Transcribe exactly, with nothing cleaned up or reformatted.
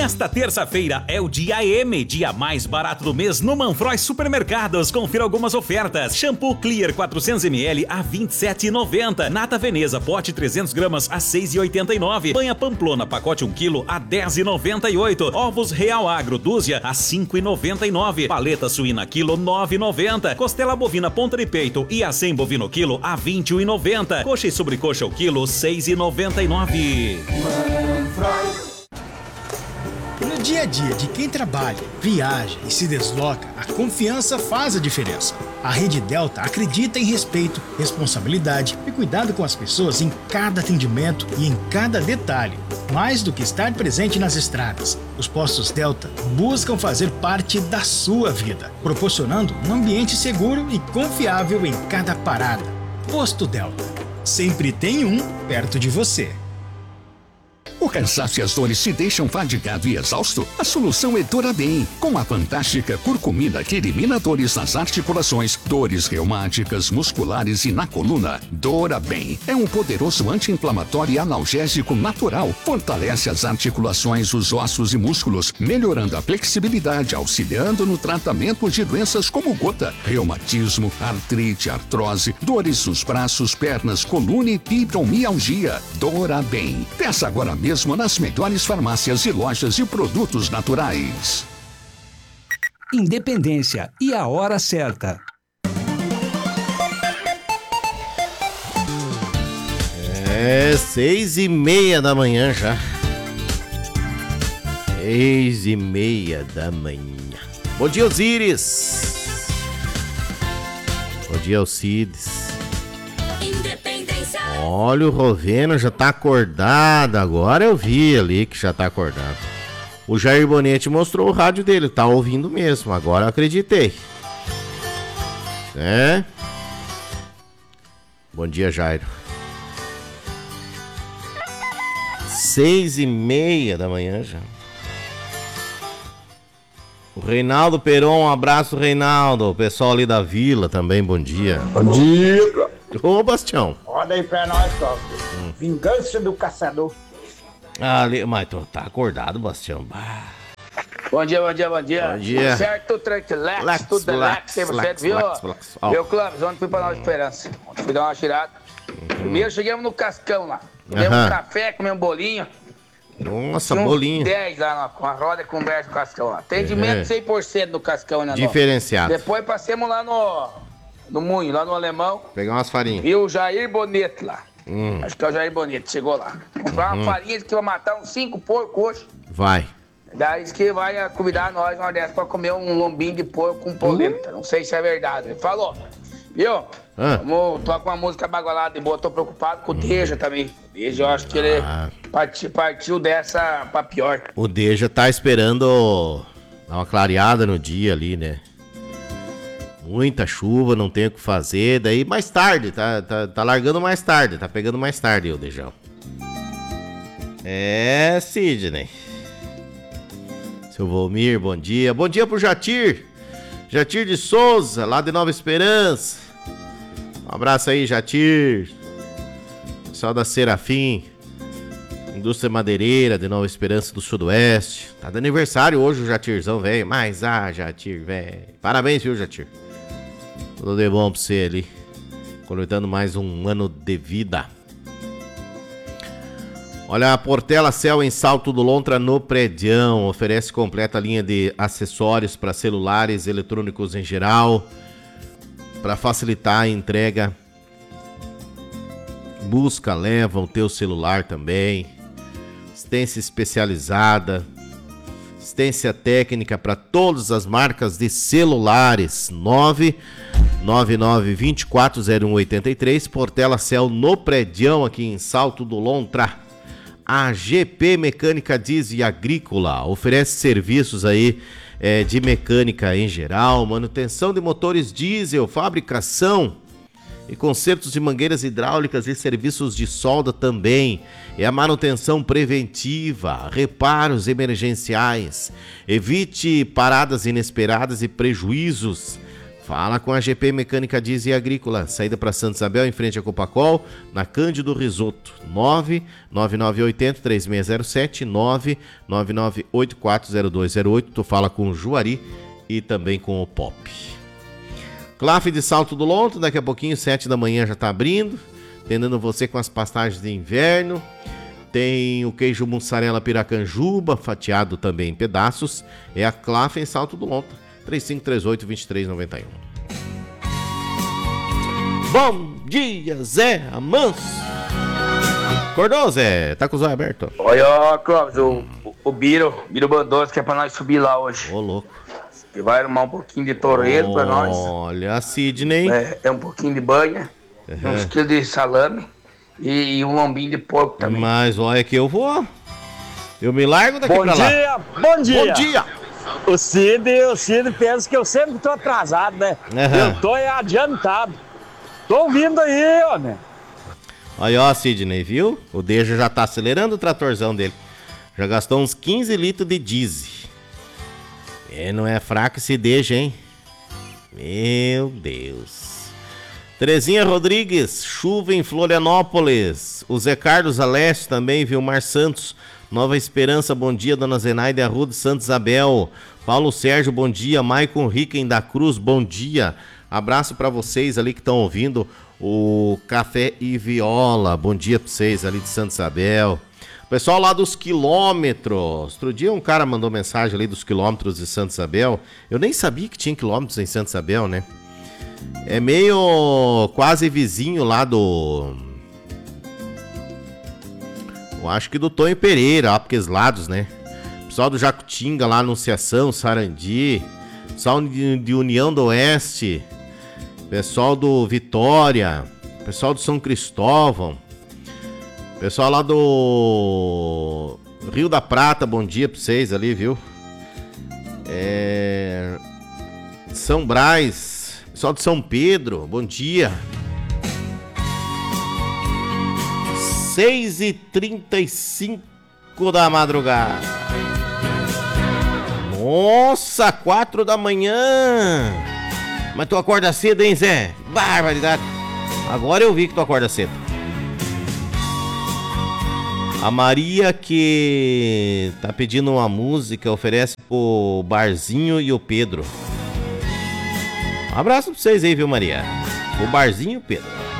Nesta terça-feira é o dia M, dia mais barato do mês no Manfroy Supermercados. Confira algumas ofertas. Shampoo Clear quatrocentos mililitros a vinte e sete reais e noventa centavos. Nata Veneza pote trezentos gramas a seis reais e oitenta e nove centavos. Banha Pamplona pacote um quilo a dez reais e noventa e oito centavos. Ovos Real Agro dúzia a cinco reais e noventa e nove centavos. Paleta suína quilo nove reais e noventa centavos. Costela bovina ponta de peito e acém bovino quilo a vinte reais e noventa centavos. Coxa e sobrecoxa o quilo seis reais e noventa e nove centavos. No dia a dia de quem trabalha, viaja e se desloca, a confiança faz a diferença. A Rede Delta acredita em respeito, responsabilidade e cuidado com as pessoas em cada atendimento e em cada detalhe. Mais do que estar presente nas estradas, os postos Delta buscam fazer parte da sua vida, proporcionando um ambiente seguro e confiável em cada parada. Posto Delta. Sempre tem um perto de você. O cansaço e as dores te deixam fadigado e exausto? A solução é Dorabem, com a fantástica curcumina que elimina dores nas articulações, dores reumáticas, musculares e na coluna. Dorabem é um poderoso anti-inflamatório e analgésico natural. Fortalece as articulações, os ossos e músculos, melhorando a flexibilidade, auxiliando no tratamento de doenças como gota, reumatismo, artrite, artrose, dores nos braços, pernas, coluna e fibromialgia. Dorabem. Peça agora mesmo nas melhores farmácias e lojas de produtos naturais. Independência e a hora certa. É seis e meia da manhã já. Seis e meia da manhã. Bom dia, Osíris. Bom dia, Alcides. Olha, o Rovena já tá acordado. Agora eu vi ali que já tá acordado. O Jair Bonetti mostrou o rádio dele. Tá ouvindo mesmo. Agora eu acreditei. É? Bom dia, Jairo. Seis e meia da manhã já. O Reinaldo Peron, um abraço, Reinaldo. O pessoal ali da vila também, bom dia. Bom dia. Ô, Bastião. Roda aí pra nós, Top. Hum. Vingança do Caçador. Ah, ali, mas tu tá acordado, Bastião. Bah. Bom dia, bom dia, bom dia. Bom dia. Tudo certo, tranquilex, tudo relax, cem por cento, viu? Meu Clóvis, ontem fui pra Nova Esperança. Ontem fui dar uma tirada. Uhum. Primeiro chegamos no Cascão lá. Comemos uhum. um café, comemos um bolinho. Nossa, bolinho. dez lá com a roda e conversa no Cascão lá. Atendimento é. cem por cento no Cascão, né? Diferenciado. Depois passamos lá no... No Munho, lá no Alemão. Pegar umas farinhas. E o Jair Bonetti lá. Hum. Acho que é o Jair Bonetti, chegou lá. Comprar uhum. uma farinha que vai matar uns cinco porcos hoje. Vai. Daí diz que vai convidar nós uma dessas pra comer um lombinho de porco com polenta. Uhum. Não sei se é verdade. Ele falou. Viu? Ah. Vamos tocar uma música bagulhada e boa. Tô preocupado com o Deja também. O Deja, eu acho que ele ah. partiu, partiu dessa pra pior. O Deja tá esperando dar uma clareada no dia ali, né? Muita chuva, não tem o que fazer. Daí mais tarde, tá, tá, tá largando mais tarde, tá pegando mais tarde o Dejão. É, Sidney. Seu Volmir, bom dia. Bom dia pro Jatir. Jatir de Souza, lá de Nova Esperança. Um abraço aí, Jatir. Pessoal da Serafim, Indústria Madeireira de Nova Esperança do Sudoeste. Tá de aniversário hoje o Jatirzão, velho. Mas, ah, Jatir, velho. Parabéns, viu, Jatir? Tudo de bom pra você ali. Completando mais um ano de vida. Olha, a Portela Cell em Salto do Lontra no Predião. Oferece completa linha de acessórios para celulares, eletrônicos em geral. Para facilitar a entrega. Busca, leva o teu celular também. Assistência especializada. Assistência técnica para todas as marcas de celulares. nove nove nove, dois quatro zero um oito três. Portela Cell no Predião, aqui em Salto do Lontra. A G P Mecânica Diesel e Agrícola oferece serviços aí é, de mecânica em geral, manutenção de motores diesel, fabricação e consertos de mangueiras hidráulicas e serviços de solda também. É a manutenção preventiva, reparos emergenciais. Evite paradas inesperadas e prejuízos. Fala com a G P Mecânica Diesel e Agrícola. Saída para Santa Isabel, em frente a Copacol, na Cândido Risoto. nove nove nove oito zero três seis zero sete, nove nove nove oito quatro zero dois zero oito. Tu fala com o Juari e também com o Pop. Clafe de Salto do Lonto, daqui a pouquinho, sete da manhã já tá abrindo. Atendendo você com as pastagens de inverno. Tem o queijo mussarela piracanjuba, fatiado também em pedaços. É a Clafe em Salto do Lonto. três cinco três oito, dois três nove um. Bom dia, Zé Amanso. Acordou, Zé? Tá com os olhos abertos? Olha, ó, Clóvis, o, o, o Biro, Biro Bandoso, que é pra nós subir lá hoje. Ô, louco. Que vai arrumar um pouquinho de toureiro pra nós. Olha, a Sidney. É, é um pouquinho de banha, uhum. uns quilos de salame e, e um lombinho de porco também. Mas olha que eu vou. Eu me largo daqui bom pra dia, lá. Bom dia, bom dia. O Cid, o Cid pensa que eu sempre tô atrasado, né? Uhum. Eu tô adiantado. Tô ouvindo aí, homem. Aí, ó, Sidney, viu? O Deja já tá acelerando o tratorzão dele. Já gastou uns quinze litros de diesel. É, não é fraco esse Deja, hein? Meu Deus. Terezinha Rodrigues, chuva em Florianópolis. O Zé Carlos Alessio também, Vilmar Santos. Nova Esperança, bom dia, Dona Zenaide Arruda de Santa Isabel. Paulo Sérgio, bom dia. Maicon Ricken da Cruz, bom dia. Abraço para vocês ali que estão ouvindo o Café e Viola. Bom dia para vocês ali de Santa Isabel. Pessoal lá dos quilômetros. Outro dia um cara mandou mensagem ali dos quilômetros de Santa Isabel. Eu nem sabia que tinha quilômetros em Santa Isabel, né? É meio quase vizinho lá do... Eu acho que do Tonho Pereira, lá porque os lados, né? Pessoal do Jacutinga lá, Anunciação, Sarandi. Pessoal de União do Oeste. Pessoal do Vitória. Pessoal do São Cristóvão. Pessoal lá do Rio da Prata, bom dia pra vocês ali, viu? É... São Brás. Pessoal de São Pedro, bom dia. seis e trinta e cinco da madrugada. Nossa, quatro da manhã. Mas tu acorda cedo, hein, Zé? Barbaridade. Agora eu vi que tu acorda cedo. A Maria que tá pedindo uma música oferece pro Barzinho e o Pedro. Um abraço pra vocês aí, viu, Maria? O Barzinho e o Pedro.